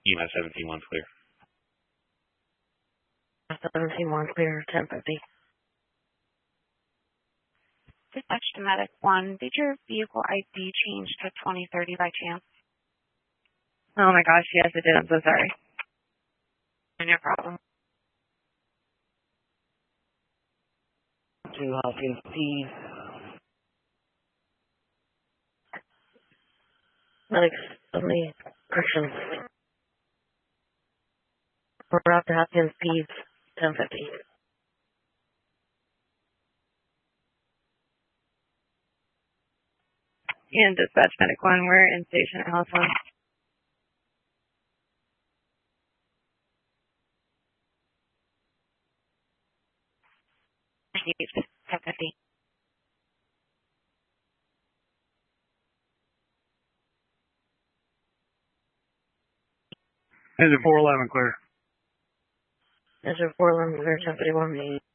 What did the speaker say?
EMS 17-1 clear. 17-1 clear, 1050. Dispatch to Medic 1. Did your vehicle ID change to 2030 by chance? Oh my gosh, yes it did. I'm so sorry. No problem. To help you, Steve. Medic's only corrections. We're out to Hopkins, Steve, 1050. And dispatch Medic 1, we're in station at House 1. Received. 1050. Engine 411 clear. Engine 411 clear, 1051.